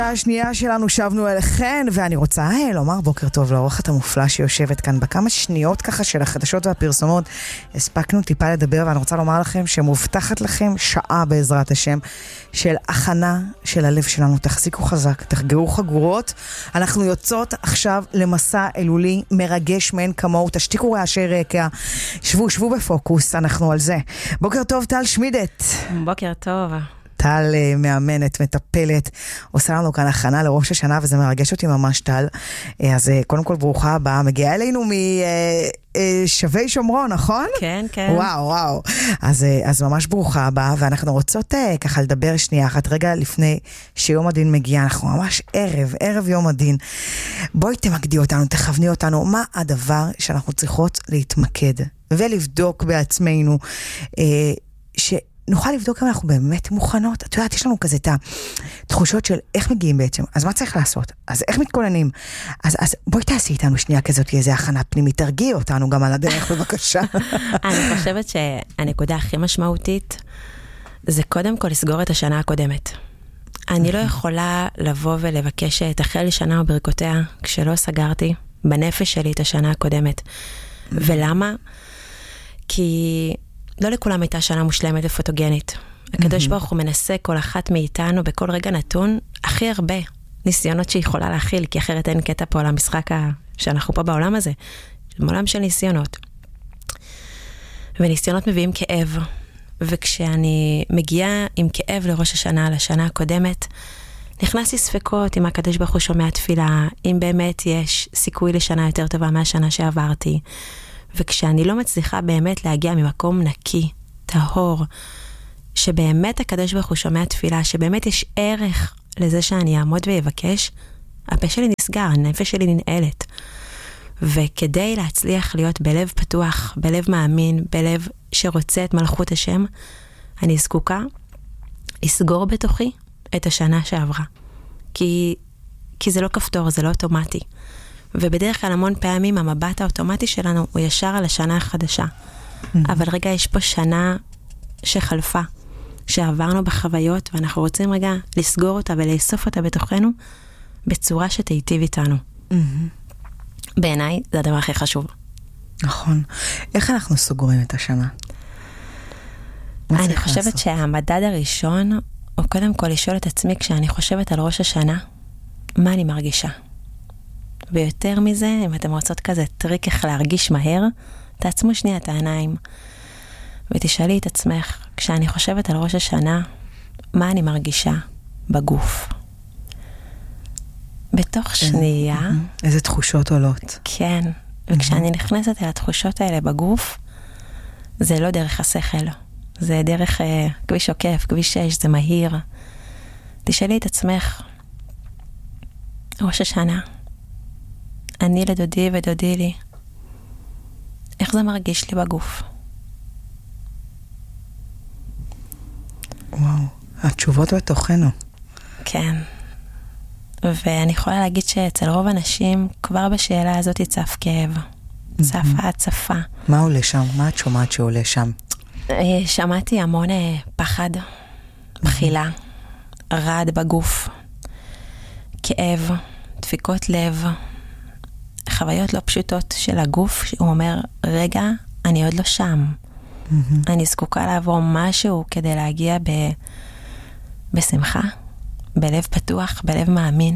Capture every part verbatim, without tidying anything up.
השנייה שלנו שבנו אליכן, ואני רוצה לומר בוקר טוב לאורחת המופלא שיושבת כאן. בכמה שניות ככה של החדשות והפרסומות הספקנו טיפה לדבר, ואני רוצה לומר לכם שמובטחת לכם שעה בעזרת השם של הכנה של הלב שלנו. תחזיקו חזק, תחגרו חגורות. אנחנו יוצאות עכשיו למסע אלולי מרגש מאין כמוהו. תשתיקו רעשי רקע, שבו, שבו בפוקוס, אנחנו על זה. בוקר טוב טל שמידת. בוקר טוב. טל מאמנת, מטפלת, עושה לנו כאן הכנה לראש השנה, וזה מרגש אותי ממש טל. אז קודם כל ברוכה הבאה, מגיעה אלינו משבי שומרון, נכון? כן, כן. וואו, וואו. אז, אז ממש ברוכה הבאה, ואנחנו רוצות ככה לדבר שנייה אחת, רגע לפני שיום הדין מגיע, אנחנו ממש ערב, ערב יום הדין. בואי תמקדי אותנו, תכווני אותנו, מה הדבר שאנחנו צריכות להתמקד ולבדוק בעצמנו, ש... נוכל לבדוק אם אנחנו באמת מוכנות. את יודעת, יש לנו כזה את התחושות של איך מגיעים בעצם, אז מה צריך לעשות? אז איך מתכוננים? אז, אז בואי תעשי איתנו שנייה כזאת, איזה הכנה פנימית, תרגיעי אותנו גם על הדרך, בבקשה. אני חושבת שהנקודה הכי משמעותית, זה קודם כל לסגור את השנה הקודמת. אני לא יכולה לבוא ולבקש תחל שנה וברכותיה, כשלא סגרתי בנפש שלי את השנה הקודמת. ולמה? כי... לא לכולם הייתה שנה מושלמת ופוטוגנית. הקדוש ברוך הוא מנסה כל אחת מאיתנו בכל רגע נתון הכי הרבה ניסיונות שהיא יכולה להכיל, כי אחרת אין קטע פה על המשחק שאנחנו פה בעולם הזה. בעולם של ניסיונות. וניסיונות מביאים כאב. וכשאני מגיעה עם כאב לראש השנה, לשנה הקודמת, נכנסתי ספקות אם הקדוש ברוך הוא שומע תפילה, אם באמת יש סיכוי לשנה יותר טובה מהשנה שעברתי. וכשאני לא מצליחה באמת להגיע ממקום נקי, טהור, שבאמת הקדוש ברוך הוא שומע תפילה, שבאמת יש ערך לזה שאני אעמוד ויבקש, הפה שלי נסגר, הנפש שלי ננעלת. וכדי להצליח להיות בלב פתוח, בלב מאמין, בלב שרוצה את מלכות השם, אני זקוקה לסגור בתוכי את השנה שעברה. כי, כי זה לא כפתור, זה לא אוטומטי. ובדרך כלל המון פעמים המבט האוטומטי שלנו הוא ישר על השנה החדשה. אבל רגע, יש פה שנה שחלפה, שעברנו בחוויות, ואנחנו רוצים רגע לסגור אותה ולאסוף אותה בתוכנו, בצורה שתיטיב איתנו. בעיניי זה הדבר הכי חשוב. נכון. איך אנחנו סוגרים את השנה? אני חושבת שהמדד הראשון, הוא קודם כל לשאול את עצמי, כשאני חושבת על ראש השנה, מה אני מרגישה? ויותר מזה, אם אתם רוצות כזה טריק איך להרגיש מהר, תעצמו שנייה את העיניים, ותשאלי את עצמך, כשאני חושבת על ראש השנה, מה אני מרגישה בגוף? בתוך שנייה... איזה תחושות עולות. כן, וכשאני נכנסת אל התחושות האלה בגוף, זה לא דרך השכל, זה דרך אה, כביש עוקף, כביש שש, זה מהיר. תשאלי את עצמך, ראש השנה, אני לדודי ודודי לי, איך זה מרגיש לי בגוף? וואו, התשובות בתוכנו. כן. ואני יכולה להגיד שאצל רוב אנשים, כבר בשאלה הזאת יצף כאב. צפה הצפה. מה עולה שם? מה את שומעת שעולה שם? שמעתי המון פחד, בחילה, רעד בגוף, כאב, דפיקות לב, חוויות לא פשוטות של הגוף, שהוא אומר, רגע, אני עוד לא שם. Mm-hmm. אני זקוקה לעבור משהו כדי להגיע ב... בשמחה, בלב פתוח, בלב מאמין.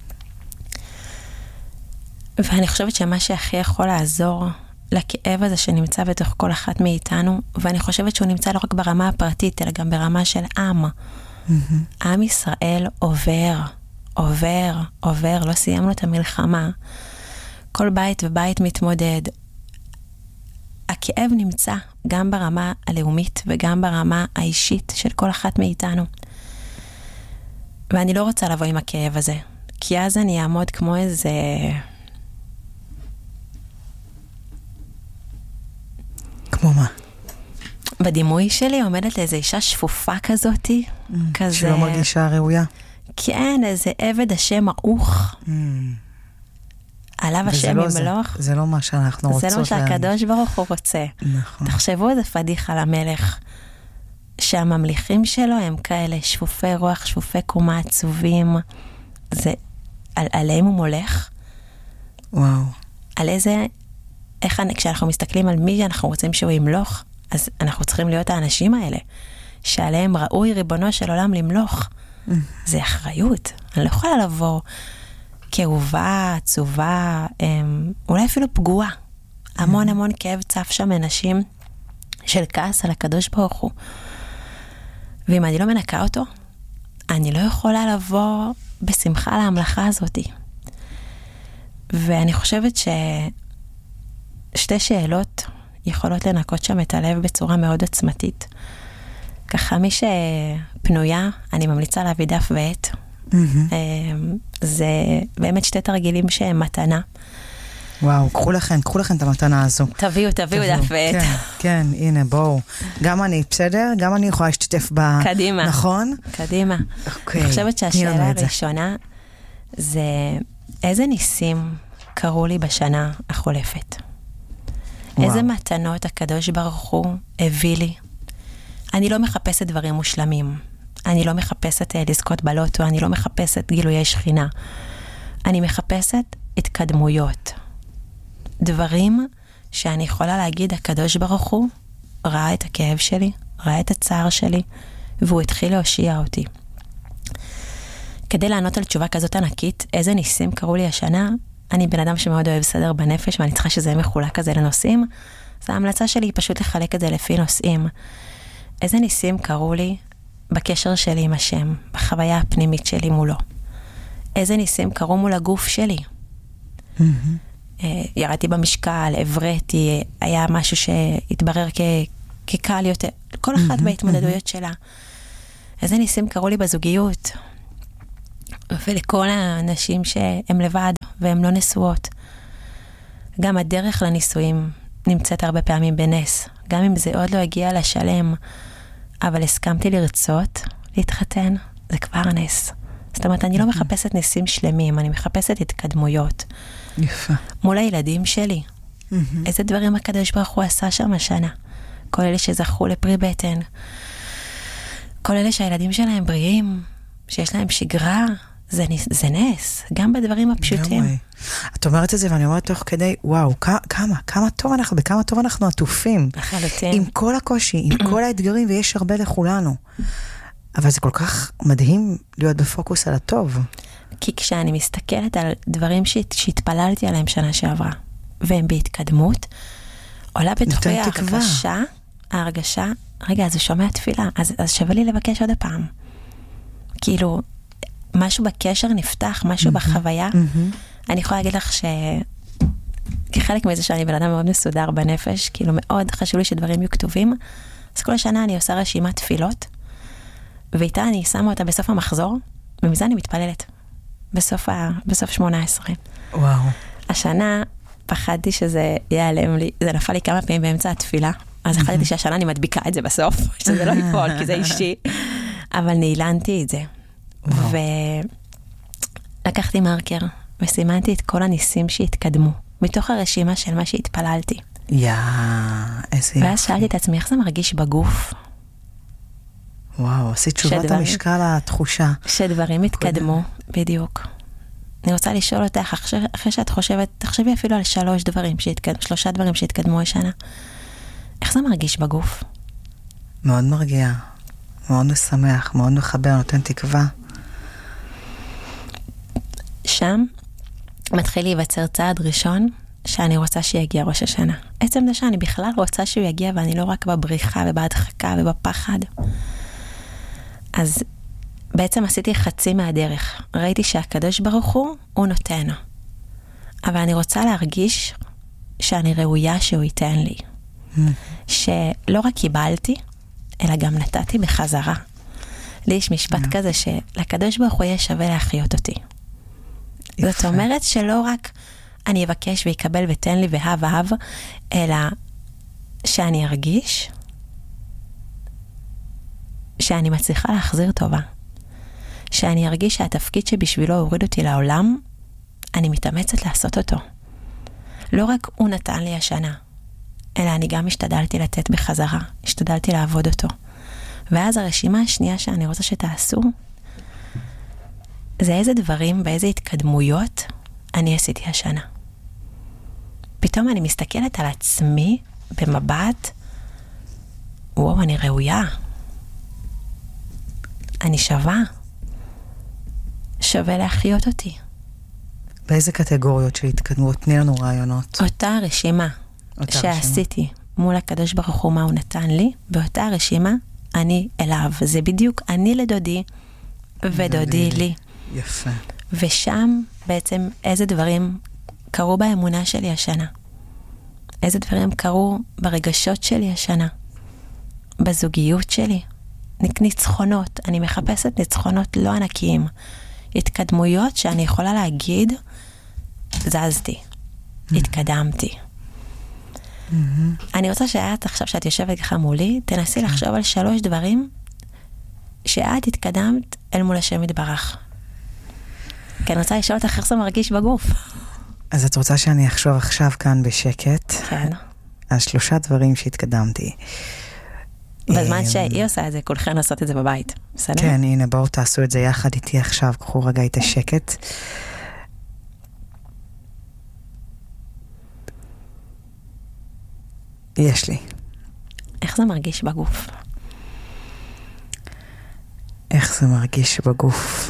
ואני חושבת שמה שהכי יכול לעזור לכאב הזה שנמצא בתוך כל אחת מאיתנו, ואני חושבת שהוא נמצא לא רק ברמה הפרטית, אלא גם ברמה של עם. Mm-hmm. עם ישראל עובר, עובר, עובר, לא סיימנו את המלחמה. כל בית ובית מתמודד. הכאב נמצא גם ברמה הלאומית וגם ברמה האישית של כל אחת מאיתנו. ואני לא רוצה לבוא עם הכאב הזה, כי אז אני אעמוד כמו איזה... כמו מה? בדימוי שלי עומדת לאיזו אישה שפופה כזאת, mm, כזה... שלא מרגישה ראויה. כן, איזה עבד השם מעוך. Mm. עליו השם ימלוך. זה לא מה שאנחנו רוצות. זה לא שהקדוש ברוך הוא רוצה. נכון. תחשבו איזה פדיחה למלך, שהממליכים שלו הם כאלה שפופי רוח, שפופי קומה עצובים, זה, על, עליהם הוא מולך. וואו. על איזה, איך, כשאנחנו מסתכלים על מי אנחנו רוצים שהוא ימלוך, אז אנחנו צריכים להיות האנשים האלה, שעליהם ראוי ריבונו של עולם למלוך. זה אחריות. אני לא יכולה לבוא כאובה, עצובה, אולי אפילו פגועה. המון המון כאב צף שם אנשים של כעס על הקדוש ברוך הוא. ואם אני לא מנקה אותו, אני לא יכולה לבוא בשמחה להמלכה הזאת. ואני חושבת ששתי שאלות יכולות לנקות שם את הלב בצורה מאוד עצמתית. ככה מי שפנויה, אני ממליצה להביא דף ועט. זה באמת שתי תרגילים שהם מתנה. וואו, קחו לכם, קחו לכם את המתנה הזו. תביאו, תביאו דף ועט. כן, כן, הנה, בואו. גם אני, בסדר? גם אני יכולה להשתתף ב... קדימה. נכון? קדימה. אוקיי. אני חושבת שהשאלה הראשונה זה איזה ניסים קרו לי בשנה החולפת. איזה מתנות הקדוש ברוך הוא הביא לי. אני לא מחפשת דברים מושלמים. אני לא מחפשת לזכות בלוטו, אני לא מחפשת גילויי שכינה. אני מחפשת התקדמויות. דברים שאני יכולה להגיד, הקדוש ברוך הוא ראה את הכאב שלי, ראה את הצער שלי, והוא התחיל להושיע אותי. כדי לענות על תשובה כזאת ענקית, איזה ניסים קרו לי השנה, אני בן אדם שמאוד אוהב סדר בנפש, ואני צריכה שזה יהיה מחולק כזה לנושאים, אז ההמלצה שלי היא פשוט לחלק את זה לפי נושאים. איזה ניסים קרו לי בקשר שלי עם השם, בחוויה הפנימית שלי מולו. איזה ניסים קרו מול הגוף שלי. ירדתי במשקל, עברתי, היה משהו שהתברר כקל יותר, כל אחת בהתמודדויות שלה. איזה ניסים קרו לי בזוגיות, ולכל האנשים שהם לבד והם לא נשואות. גם הדרך לנישואים נמצאת הרבה פעמים בנס, גם אם זה עוד לא הגיע לשלם, אבל הסכמתי לרצות להתחתן, זה כבר נס. זאת אומרת, אני לא מחפשת ניסים שלמים, אני מחפשת התקדמויות. יפה. מול הילדים שלי. איזה דברים הקדוש ברוך הוא עשה שם השנה. כל אלה שזכו לפרי בטן. כל אלה שהילדים שלהם בריאים, שיש להם שגרה, זה, זה נס. גם בדברים הפשוטים. את אומרת את זה ואני אומרת תוך כדי, וואו, כמה, כמה טוב אנחנו, בכמה טוב אנחנו עטופים. לחלוטין. עם כל הקושי, עם כל האתגרים, ויש הרבה לכולנו. אבל זה כל כך מדהים להיות בפוקוס על הטוב. כי כשאני מסתכלת על דברים שהתפללתי עליהם שנה שעברה, והם בהתקדמות, עולה בתוכי ההרגשה, ההרגשה, רגע, אז הוא שומע תפילה, אז, אז שווה לי לבקש עוד הפעם. כאילו, משהו בקשר נפתח, משהו mm-hmm. בחוויה. Mm-hmm. אני יכולה להגיד לך ש... כחלק מזה שאני בן אדם מאוד מסודר בנפש, כאילו מאוד חשוב לי שדברים יהיו כתובים, אז כל השנה אני עושה רשימת תפילות, ואיתה אני שמה אותה בסוף המחזור, ומזה אני מתפללת. בסוף, ה... בסוף שמונה עשרה. וואו. השנה פחדתי שזה ייעלם לי, זה נפל לי כמה פעמים באמצע התפילה, אז החלטתי שהשנה אני מדביקה את זה בסוף, שזה לא ייפול, כי זה אישי, אבל נעילנתי את זה. ולקחתי מרקר, וסימנתי את כל הניסים שהתקדמו, מתוך הרשימה של מה שהתפללתי. יא, איזה יופי. ואז שאלתי את עצמי, איך זה מרגיש בגוף? וואו, עשית תשובת המשקל התחושה. שדברים התקדמו, בדיוק. אני רוצה לשאול אותך, אחרי שאת חושבת, תחשבי אפילו על שלוש דברים, שלושה דברים שהתקדמו השנה. איך זה מרגיש בגוף? מאוד מרגיע, מאוד משמח, מאוד מחבר, נותן תקווה. שם מתחיל להיווצר צעד ראשון, שאני רוצה שיגיע ראש השנה. עצם זה שאני בכלל רוצה שהוא יגיע, ואני לא רק בבריחה ובהדחקה ובפחד. אז בעצם עשיתי חצי מהדרך. ראיתי שהקדוש ברוך הוא, הוא נותן. אבל אני רוצה להרגיש שאני ראויה שהוא ייתן לי. שלא רק קיבלתי, אלא גם נתתי בחזרה. לי יש משפט כזה שלקדוש ברוך הוא יהיה שווה להחיות אותי. זאת אומרת שלא רק אני אבקש ויקבל ותן לי והב והב, אלא שאני ארגיש שאני מצליחה להחזיר טובה. שאני ארגיש שהתפקיד שבשבילו הוריד אותי לעולם, אני מתאמצת לעשות אותו. לא רק הוא נתן לי השנה, אלא אני גם השתדלתי לתת בחזרה, השתדלתי לעבוד אותו. ואז הרשימה השנייה שאני רוצה שתעשו, זה איזה דברים ואיזה התקדמויות אני עשיתי השנה. פתאום אני מסתכלת על עצמי במבט, וואו, אני ראויה. אני שווה. שווה להחיות אותי. באיזה קטגוריות של התקדמות? תני לנו רעיונות. אותה רשימה אותה שעשיתי רשימה. מול הקדוש ברוך הוא מה הוא נתן לי, באותה רשימה אני אליו. זה בדיוק אני לדודי ודודי לי. יפה. ושם בעצם איזה דברים קרו באמונה שלי השנה. איזה דברים קרו ברגשות שלי השנה. בזוגיות שלי. ניצחונות. אני מחפשת ניצחונות לא ענקיים. התקדמויות שאני יכולה להגיד, זזתי. התקדמתי. אני רוצה שאת עכשיו שאת יושבת ככה מולי, תנסי לחשוב על שלוש דברים שאת התקדמת אל מול השם יתברך. כי אני רוצה לשאול אותך איך זה מרגיש בגוף. אז את רוצה שאני אחשוב עכשיו כאן בשקט? כן. על שלושה דברים שהתקדמתי. בזמן שהיא עושה את זה, כולכן לעשות את זה בבית. בסדר? כן, הנה, בואו תעשו את זה יחד איתי עכשיו. קחו רגע את השקט. יש לי. איך זה מרגיש בגוף? איך זה מרגיש בגוף?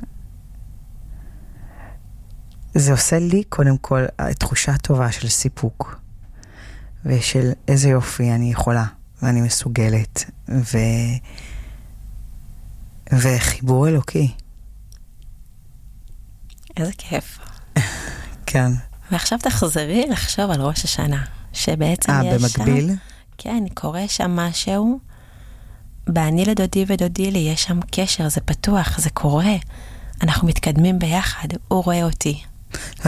זה עושה לי קודם כל תחושה טובה של סיפוק ושל איזה יופי אני יכולה ואני מסוגלת ו... וחיבור אלוקי. איזה כיף. כן. ועכשיו תחזרי לחשוב על ראש השנה, שבעצם 아, יש במקביל? שם... כן, קורה שם משהו, באני לדודי ודודי לי, יש שם קשר, זה פתוח, זה קורה. אנחנו מתקדמים ביחד, הוא רואה אותי.